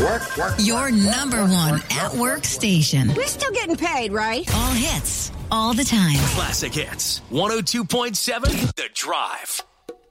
Your number one at work station. We're still getting paid, right? All hits, all the time. Classic hits. 102.7 The Drive.